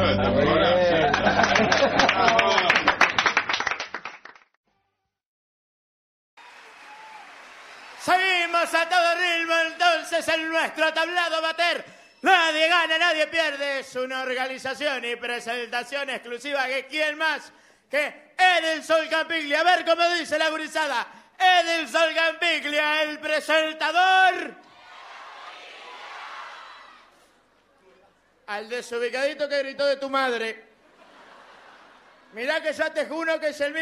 Seguimos a todo ritmo, entonces, en nuestro tablado bater. Nadie gana, nadie pierde. Es una organización y presentación exclusiva que quién más que Edelson Campiglia. A ver cómo dice la gurizada. Edelson Campiglia, el presentador. Al desubicadito que gritó de tu madre. Mirá que ya te juro que es el mismo.